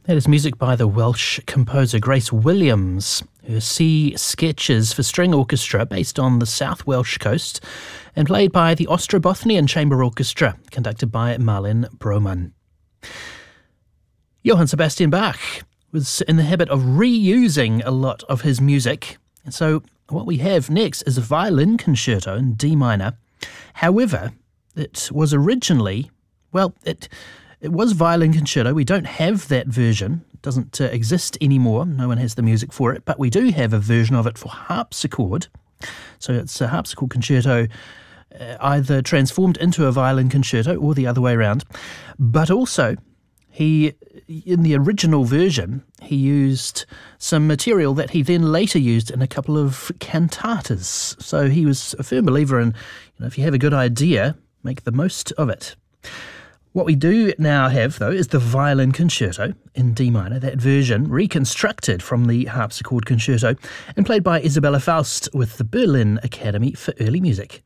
That is music by the Welsh composer Grace Williams, her Sea Sketches for String Orchestra based on the South Welsh coast and played by the Ostrobothnian Chamber Orchestra, conducted by Marlene Broman. Johann Sebastian Bach was in the habit of reusing a lot of his music, and so what we have next is a violin concerto in D minor. However, it was originally, it was violin concerto. We don't have that version. It doesn't exist anymore. No one has the music for it, but we do have a version of it for harpsichord. So it's a harpsichord concerto either transformed into a violin concerto or the other way around. But also, in the original version, he used some material that he then later used in a couple of cantatas. So he was a firm believer in, if you have a good idea, make the most of it. What we do now have, though, is the violin concerto in D minor, that version reconstructed from the harpsichord concerto and played by Isabella Faust with the Berlin Academy for Early Music.